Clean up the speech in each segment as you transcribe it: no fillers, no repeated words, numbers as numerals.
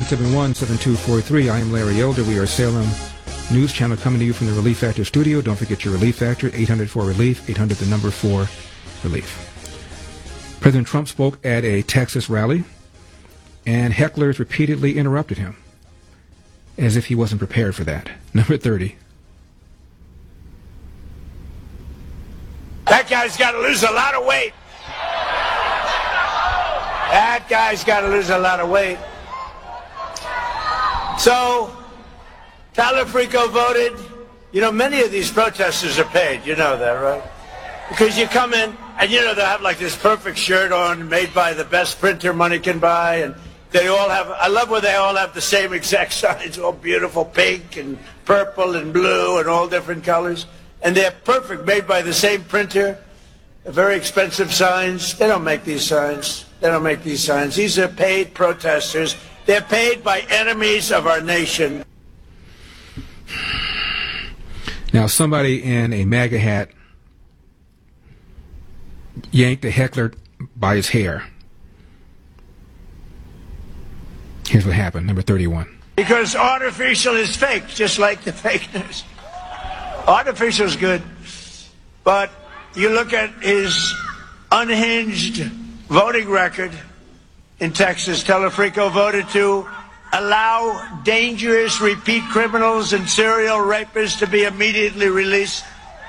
971-7243. I am Larry Elder. We are Salem News Channel coming to you from the Relief Factor studio. Don't forget your Relief Factor, 800-4-RELIEF, 800-4-RELIEF. President Trump spoke at a Texas rally, and hecklers repeatedly interrupted him, as if he wasn't prepared for that. Number 30. That guy's got to lose a lot of weight. That guy's got to lose a lot of weight. So, Talafrico voted. You know, many of these protesters are paid. You know that, right? Because you come in, and you know, they have like this perfect shirt on, made by the best printer money can buy, and they all have, I love where they all have the same exact signs, all beautiful pink and purple and blue and all different colors. And they're perfect, made by the same printer. Very expensive signs. They don't make these signs. They don't make these signs. These are paid protesters. They're paid by enemies of our nation. Now, somebody in a MAGA hat yanked a heckler by his hair. Here's what happened, number 31. Because artificial is fake, just like the fake news. Artificial is good, but you look at his unhinged voting record in Texas. Talafrico voted to allow dangerous repeat criminals and serial rapists to be immediately released.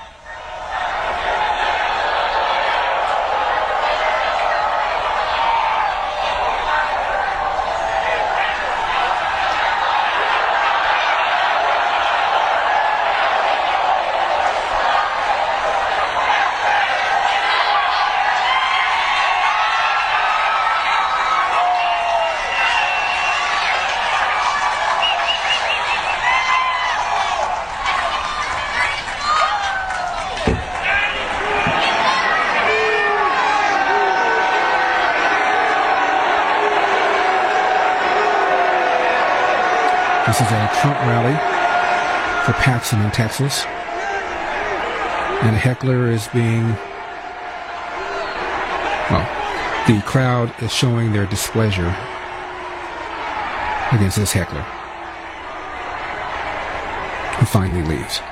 This is a Trump rally for Paxson in Texas. And a heckler is being, well, the crowd is showing their displeasure against this heckler, who finally leaves.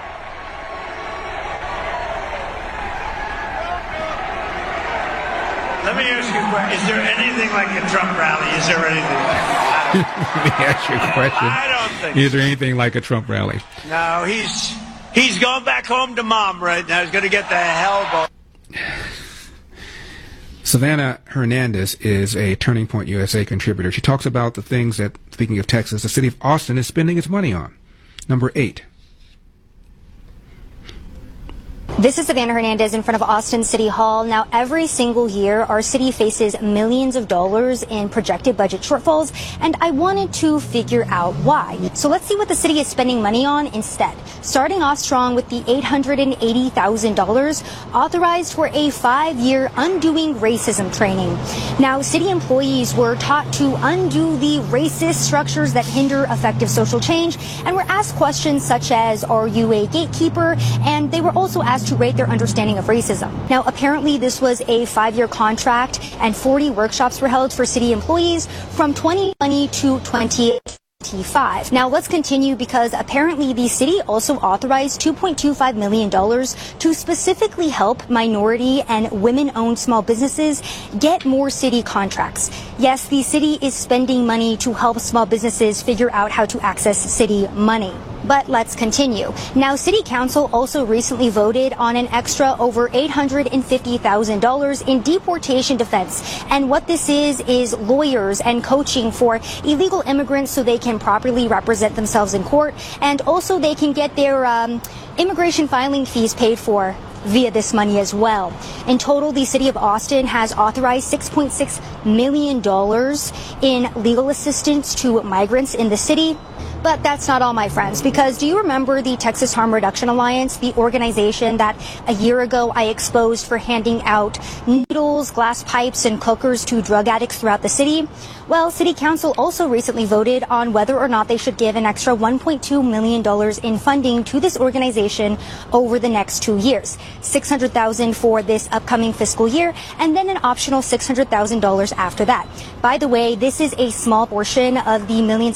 Let me ask you a question. Is there anything like a Trump rally? Is there anything like that? Let me ask you a question. I don't think Is there anything like a Trump rally? No, he's going back home to mom right now. He's going to get the hell. Savannah Hernandez is a Turning Point USA contributor. She talks about the things that, speaking of Texas, the city of Austin is spending its money on. Number 8. This is Savannah Hernandez in front of Austin City Hall. Now, every single year, our city faces millions of dollars in projected budget shortfalls, and I wanted to figure out why. So let's see what the city is spending money on instead. Starting off strong with the $880,000 authorized for a 5-year undoing racism training. Now, city employees were taught to undo the racist structures that hinder effective social change, and were asked questions such as, are you a gatekeeper? And they were also asked to rate their understanding of racism. Now, apparently this was a 5-year contract, and 40 workshops were held for city employees from 2020 to 2025. Now, let's continue, because apparently the city also authorized $2.25 million to specifically help minority and women-owned small businesses get more city contracts. Yes, the city is spending money to help small businesses figure out how to access city money. But let's continue. Now, City Council also recently voted on an extra over $850,000 in deportation defense. And what this is lawyers and coaching for illegal immigrants so they can properly represent themselves in court, and also they can get their immigration filing fees paid for via this money as well. In total, the city of Austin has authorized $6.6 million in legal assistance to migrants in the city. But that's not all, my friends, because do you remember the Texas Harm Reduction Alliance, the organization that a year ago I exposed for handing out needles, glass pipes, and cookers to drug addicts throughout the city? Well, City Council also recently voted on whether or not they should give an extra $1.2 million in funding to this organization over the next 2 years. $600,000 for this upcoming fiscal year, and then an optional $600,000 after that. By the way, this is a small portion of the millions